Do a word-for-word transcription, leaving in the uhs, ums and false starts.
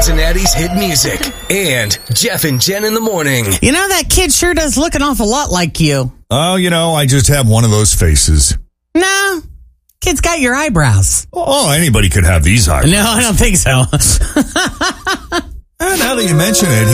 Cincinnati's hit music and Jeff and Jen in the morning. You know, that kid sure does look an awful lot like you. Oh, you know, I just have one of those faces. No, kid's got your eyebrows. Oh, anybody could have these eyebrows. No, I don't think so. Now that you mention it,